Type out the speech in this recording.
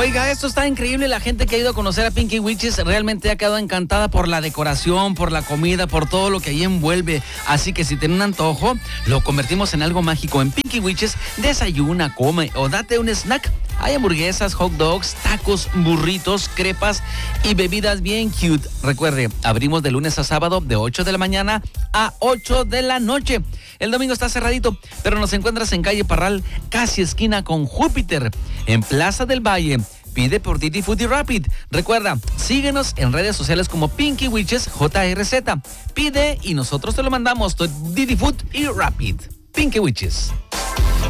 Oiga, esto está increíble. La gente que ha ido a conocer a Pinky Witches realmente ha quedado encantada por la decoración, por la comida, por todo lo que ahí envuelve. Así que si tiene un antojo, lo convertimos en algo mágico. En Pinky Witches, desayuna, come o date un snack. Hay hamburguesas, hot dogs, tacos, burritos, crepas y bebidas bien cute. Recuerde, abrimos de lunes a sábado de 8 de la mañana a 8 de la noche. El domingo está cerradito, pero nos encuentras en calle Parral, casi esquina con Júpiter, en Plaza del Valle. Pide por Didi Food y Rapid. Recuerda, síguenos en redes sociales como Pinky Witches JRZ. Pide y nosotros te lo mandamos. Didi Food y Rapid. Pinky Witches.